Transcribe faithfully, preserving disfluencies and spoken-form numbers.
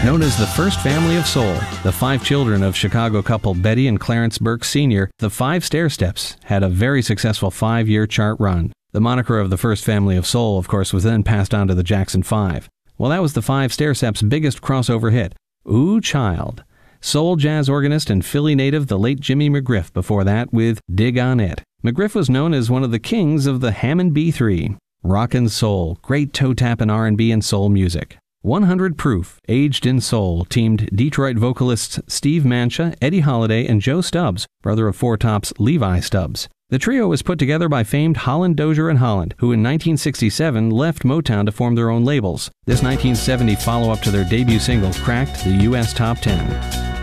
Known as the first family of soul, the five children of Chicago couple Betty and Clarence Burke Senior, the Five Stairsteps had a very successful five-year chart run. The moniker of the first family of soul, of course, was then passed on to the Jackson Five. Well, that was the Five Stairsteps' biggest crossover hit, Ooh Child. Soul jazz organist and Philly native the late Jimmy McGriff before that with Dig on It. McGriff was known as one of the kings of the Hammond B three. Rockin' soul, great toe-tappin' R and B and soul music. one hundred Proof, Aged in Soul, teamed Detroit vocalists Steve Mancha, Eddie Holiday, and Joe Stubbs, brother of Four Top's Levi Stubbs. The trio was put together by famed Holland Dozier and Holland, who in nineteen sixty-seven left Motown to form their own labels. This nineteen seventy follow-up to their debut single cracked the U S top ten.